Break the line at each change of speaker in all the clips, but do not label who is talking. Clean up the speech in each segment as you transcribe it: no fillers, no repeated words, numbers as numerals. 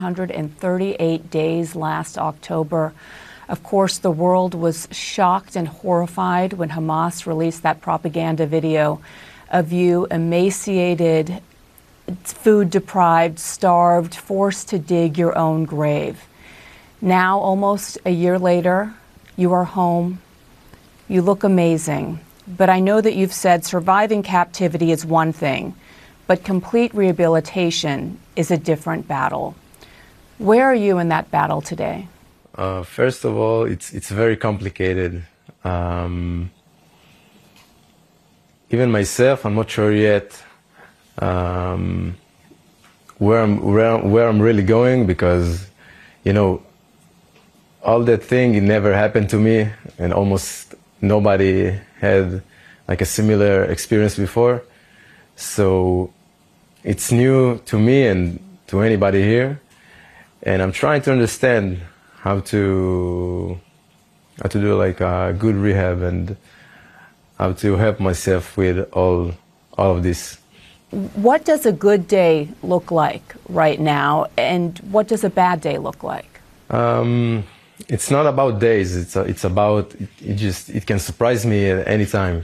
138 days last October. Of course, the world was shocked and horrified when Hamas released that propaganda video of you emaciated, food-deprived, starved, forced to dig your own grave. Now, almost a year later, you are home. You look amazing. But I know that you've said surviving captivity is one thing, but complete rehabilitation is a different battle. Where are you in that battle today?
First of all, it's very complicated. Even myself, I'm not sure yet where I'm really going, because, you know, all that thing, it never happened to me, and almost nobody had like a similar experience before. So it's new to me and to anybody here. And I'm trying to understand how to do like a good rehab and how to help myself with all of this.
What does a good day look like right now, and what does a bad day look like?
It's not about days. It's about it can surprise me at any time.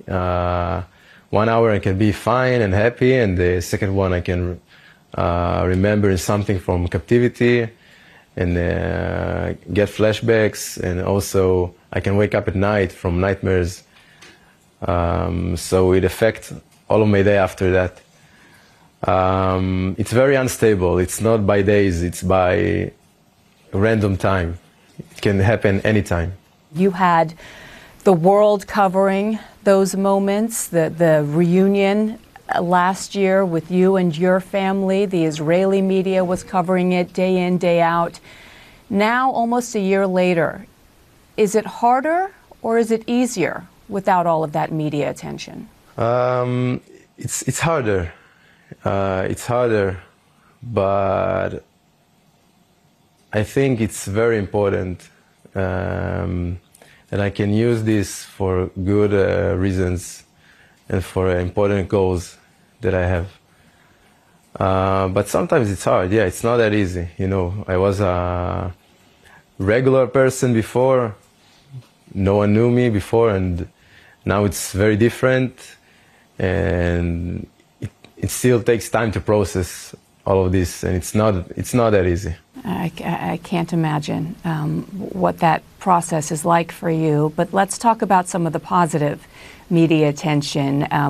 1 hour I can be fine and happy, and the second one I can remembering something from captivity and get flashbacks, and also I can wake up at night from nightmares. So it affects all of my day after that. It's very unstable. It's not by days, it's by random time. It can happen anytime. You
had the world covering those moments, the reunion last year with you and your family. The Israeli media was covering it day in, day out. Now, almost a year later, is it harder or is it easier without all of that media attention?
It's harder. It's harder, but I think it's very important, and I can use this for good reasons and for important goals that I have. But sometimes it's hard. Yeah, it's not that easy. You know, I was a regular person before. No one knew me before, and now it's very different. And it still takes time to process all of this, and it's not that easy.
I can't imagine what that process is like for you. But let's talk about some of the positive media attention.